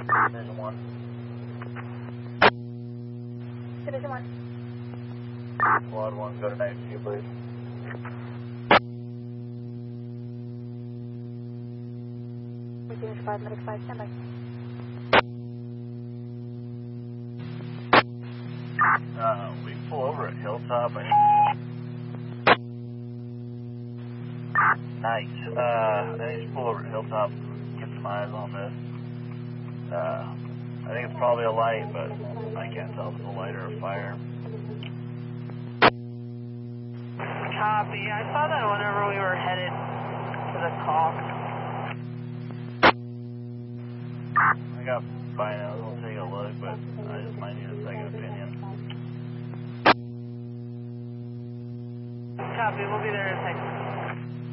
Division 1. Division 1. Squad 1, go to 92, please. Division 5, medic 5, stand by. We pull over at Hilltop. Nice. I need to pull over at Hilltop, get some eyes on this. I think it's probably a light, but I can't tell if it's a light or a fire. Copy. I saw that whenever we were headed to the call. I got binos. I'll take a look, but I just might need a second opinion. Copy. We'll be there in a second.